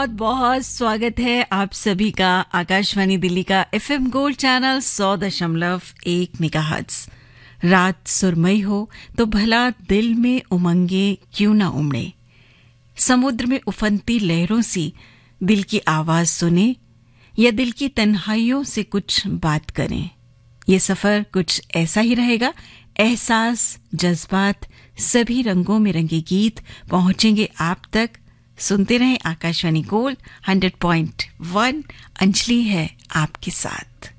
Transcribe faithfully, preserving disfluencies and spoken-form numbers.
बहुत बहुत स्वागत है आप सभी का आकाशवाणी दिल्ली का एफएम गोल्ड चैनल सौ दशमलव एक मेगाहर्ट्ज। रात सुरमई हो तो भला दिल में उमंगे क्यों ना उमड़े। समुद्र में उफनती लहरों सी दिल की आवाज सुने या दिल की तन्हाइयों से कुछ बात करें। ये सफर कुछ ऐसा ही रहेगा। एहसास, जज्बात, सभी रंगों में रंगे गीत पहुंचेंगे आप तक। सुनते रहें Akashvani gold hundred point one. Anjali है आपके साथ।